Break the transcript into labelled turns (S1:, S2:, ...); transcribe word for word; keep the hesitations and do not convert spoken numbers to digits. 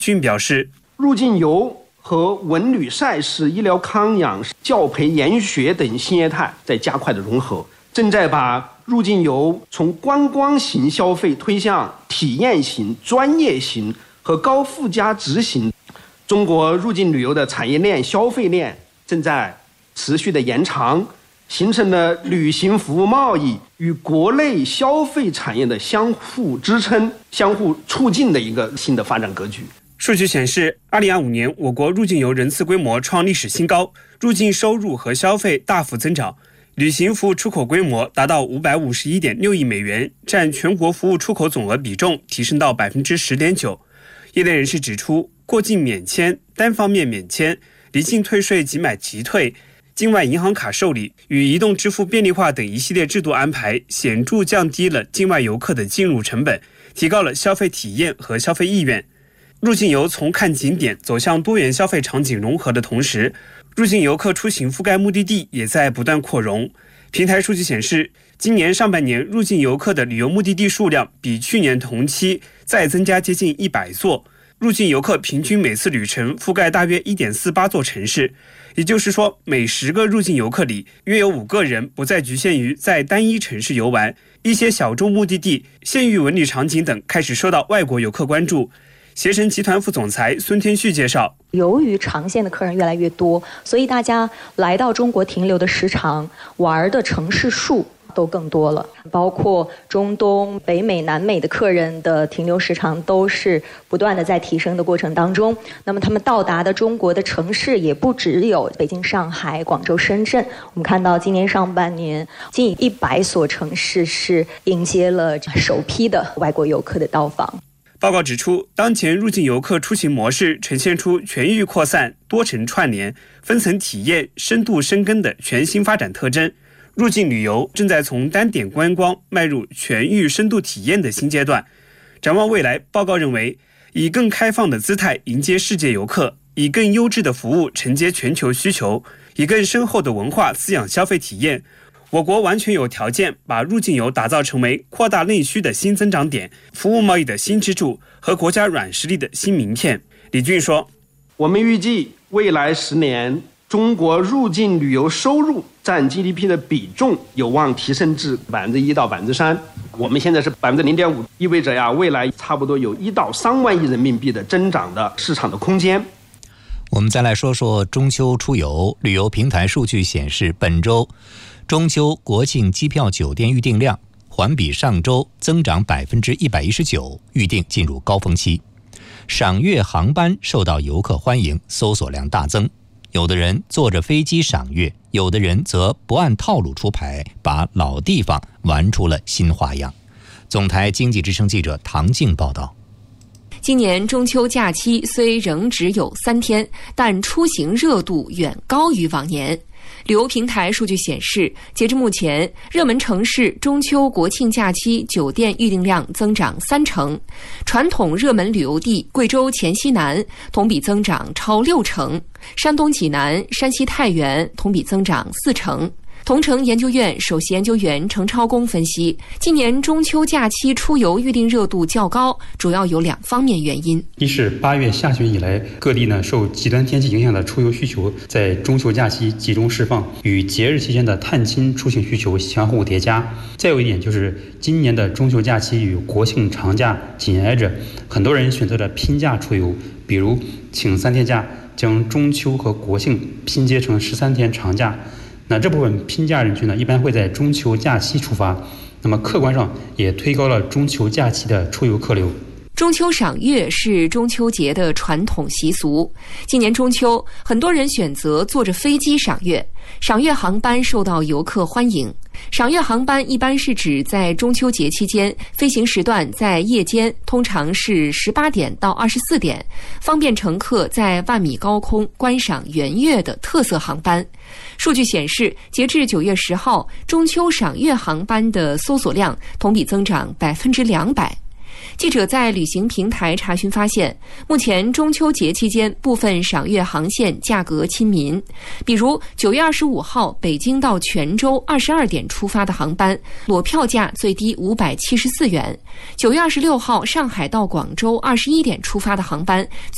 S1: 俊表示，
S2: 入境游和文旅赛事、医疗康养、教培研学等新业态在加快的融合，正在把入境游从观光型消费推向体验型、专业型和高附加值型。中国入境旅游的产业链、消费链正在持续的延长，形成了旅行服务贸易与国内消费产业的相互支撑、相互促进的一个新的发展格局。
S1: 数据显示，二零二五年我国入境游人次规模创历史新高，入境收入和消费大幅增长，旅行服务出口规模达到五百五十一点六亿美元，占全国服务出口总额比重提升到百分之十点九。业内人士指出，过境免签、单方面免签、离境退税即买即退、境外银行卡受理与移动支付便利化等一系列制度安排，显著降低了境外游客的进入成本，提高了消费体验和消费意愿。入境游从看景点走向多元消费场景融合的同时，入境游客出行覆盖目的地也在不断扩容。平台数据显示，今年上半年入境游客的旅游目的地数量比去年同期再增加接近一百座，入境游客平均每次旅程覆盖大约 一点四八座城市，也就是说，每十个入境游客里约有五个人不再局限于在单一城市游玩，一些小众目的地、县域文旅场景等开始受到外国游客关注。携程集团副总裁孙天旭介绍，
S3: 由于长线的客人越来越多，所以大家来到中国停留的时长、玩的城市数都更多了，包括中东、北美、南美的客人的停留时长都是不断的在提升的过程当中。那么他们到达的中国的城市也不只有北京、上海、广州、深圳。我们看到今年上半年近一百所城市是迎接了首批的外国游客的到访。
S1: 报告指出，当前入境游客出行模式呈现出全域扩散、多层串联、分层体验、深度深耕的全新发展特征。入境旅游正在从单点观光迈入全域深度体验的新阶段。展望未来，报告认为，以更开放的姿态迎接世界游客，以更优质的服务承接全球需求，以更深厚的文化滋养消费体验。我国完全有条件把入境游打造成为扩大内需的新增长点、服务贸易的新支柱和国家软实力的新名片。李俊说，
S2: 我们预计未来十年，中国入境旅游收入占 G D P 的比重有望提升至百分之一到百分之三。我们现在是百分之零点五，意味着呀，未来差不多有一到三万亿人民币的增长的市场的空间。
S4: 我们再来说说中秋出游。旅游平台数据显示，本周中秋国庆机票酒店预订量环比上周增长 百分之一百一十九， 预订进入高峰期。赏月航班受到游客欢迎，搜索量大增。有的人坐着飞机赏月，有的人则不按套路出牌，把老地方玩出了新花样。总台经济之声记者唐静报道。
S5: 今年中秋假期虽仍只有三天，但出行热度远高于往年。旅游平台数据显示，截至目前，热门城市中秋国庆假期酒店预订量增长三成，传统热门旅游地贵州黔西南同比增长超六成，山东济南、山西太原同比增长四成。同城研究院首席研究员程超公分析，今年中秋假期出游预订热度较高，主要有两方面原因。
S6: 一是八月下旬以来，各地呢受极端天气影响的出游需求在中秋假期集中释放，与节日期间的探亲出行需求相互叠加。再有一点就是今年的中秋假期与国庆长假紧挨着，很多人选择了拼假出游，比如请三天假，将中秋和国庆拼接成十三天长假。那这部分拼假人群呢，一般会在中秋假期出发，那么客观上也推高了中秋假期的出游客流。
S5: 中秋赏月是中秋节的传统习俗，今年中秋，很多人选择坐着飞机赏月，赏月航班受到游客欢迎。赏月航班一般是指在中秋节期间，飞行时段在夜间，通常是十八点到二十四点，方便乘客在万米高空观赏圆月的特色航班。数据显示，截至九月十号，中秋赏月航班的搜索量同比增长百分之两百。记者在旅行平台查询发现，目前中秋节期间部分赏月航线价格亲民，比如九月二十五号北京到泉州二十二点出发的航班，裸票价最低五百七十四元；九月二十六号上海到广州二十一点出发的航班，